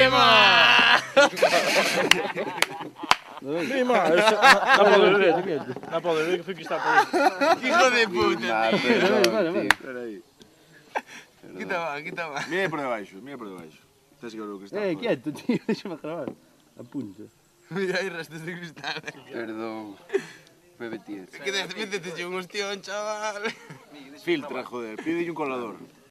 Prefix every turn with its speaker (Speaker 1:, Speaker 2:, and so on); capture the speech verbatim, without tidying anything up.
Speaker 1: Lima!
Speaker 2: Lima! Non pode beber, non pode beber que foi que está por aí.
Speaker 1: Hijo de puta, tío.
Speaker 3: Espera aí.
Speaker 1: Quita va, quita va.
Speaker 3: Mira por debaixo, mira por debaixo. Tens que ver o que está.
Speaker 4: Eh, quieto, tío, déxame gravar. Apunta.
Speaker 1: Mira aí restos de cristal.
Speaker 3: Perdón. Bebe tío.
Speaker 1: Que de repente te llevo un hostión, chaval.
Speaker 3: Filtra, joder. Pídelle un colador.